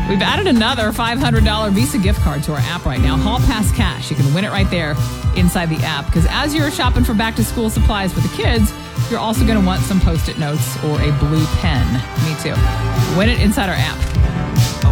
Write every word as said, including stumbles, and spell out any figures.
We've added another five hundred dollars Visa gift card to our app right now. Hall Pass Cash. You can win it right there inside the app. Because as you're shopping for back-to-school supplies for the kids, you're also going to want some Post-it notes or a blue pen. Me too. Win it inside our app.